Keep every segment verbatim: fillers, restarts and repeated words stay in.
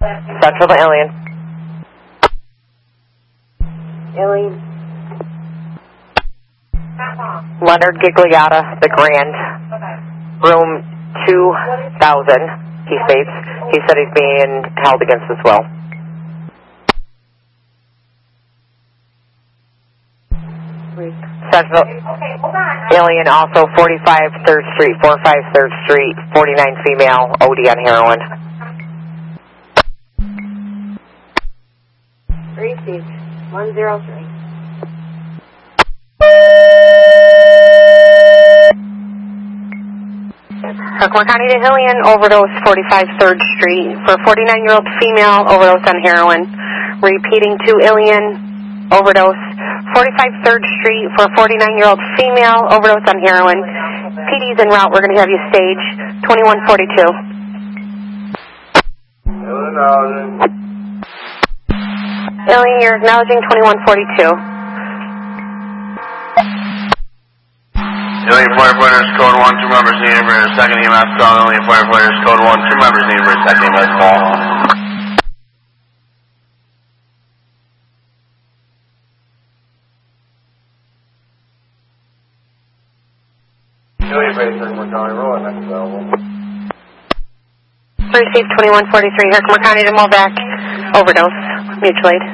Central to Alien. Alien. Leonard Gigliotta, the Grand, room two thousand, he states. He said he's being held against his will. Central Alien, also forty-five third Street, forty-five third Street, forty-nine female, O D on heroin. Received. one zero three. Herkimer County to Hillian, overdose forty-five third Street for forty-nine-year-old female, overdose on heroin. Repeating to Ilian, overdose forty-five third Street for forty-nine-year-old female, overdose on heroin. P D's en route, we're going to have you stage twenty-one forty-two. Ilian, you're acknowledging twenty-one forty-two. Alien firefighters, code one, two members needed for a second E M S call. Alien firefighters, code one, two members needed for a second E M S call. Alien base, Herkimer County Road, next available. Received twenty-one forty-three, Herkimer County to Molvac, overdose, mutual aid.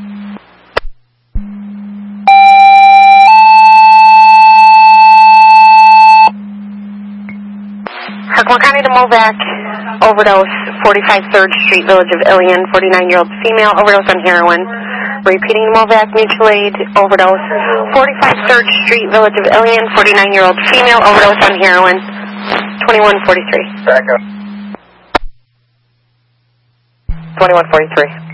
Herkimer County to Molvac, overdose, forty-five third Street, Village of Ilian, forty-nine-year-old female, overdose on heroin. Repeating to Molvac, mutual aid, overdose, forty-five third Street, Village of Ilian, forty-nine-year-old female, overdose on heroin, twenty-one forty-three. Back up. twenty-one forty-three.